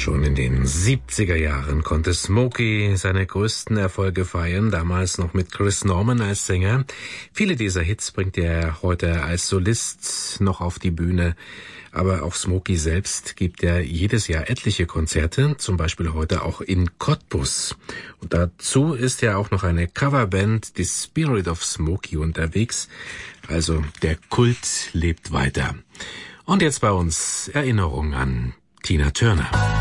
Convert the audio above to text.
Schon in den 70er Jahren konnte Smokey seine größten Erfolge feiern, damals noch mit Chris Norman als Sänger. Viele dieser Hits bringt er heute als Solist noch auf die Bühne. Aber auch Smokey selbst gibt ja jedes Jahr etliche Konzerte, zum Beispiel heute auch in Cottbus. Und dazu ist ja auch noch eine Coverband, die Spirit of Smokey, unterwegs. Also der Kult lebt weiter. Und jetzt bei uns Erinnerung an Tina Turner.